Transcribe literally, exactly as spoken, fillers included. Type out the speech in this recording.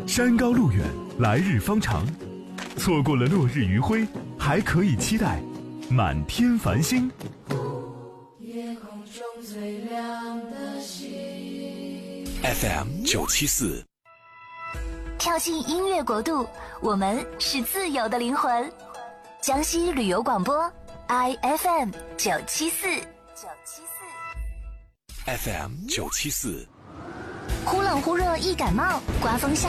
山高路远，来日方长。错过了落日余晖，还可以期待满天繁星。 夜空中最亮的星。 F M 九七四， 跳进音乐国度，我们是自由的灵魂。江西旅游广播 ，I F M 九七四九七四 F M 九七四， 忽冷忽热易感冒，刮风下